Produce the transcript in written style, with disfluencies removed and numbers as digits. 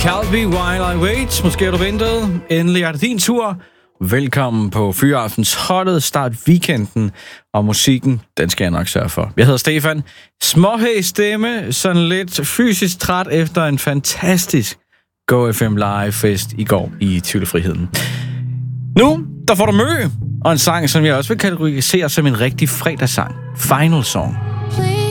Calvi, While I Wait. Måske har du ventet. Endelig er det din tur. Velkommen på Fyraftens holdet. Start weekenden. Og musikken, den skal jeg nok sørge for. Jeg hedder Stefan. Småhæs stemme. Sådan lidt fysisk træt efter en fantastisk Go FM Live-fest i går i Tvivlefriheden. Nu, der får du Mø. Og en sang, som jeg også vil kategorisere som en rigtig fredagssang. Final Song.